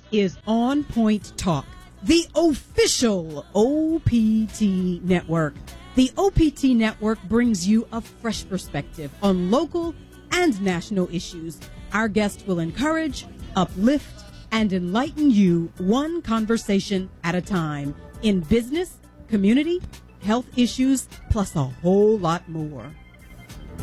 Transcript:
is On Point Talk, the official OPT network. The OPT network brings you a fresh perspective on local and national issues. Our guests will encourage, uplift, and enlighten you one conversation at a time in business, community, health issues, plus a whole lot more.